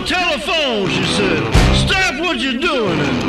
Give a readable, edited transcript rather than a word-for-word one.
telephone, she said, stop what you're doing and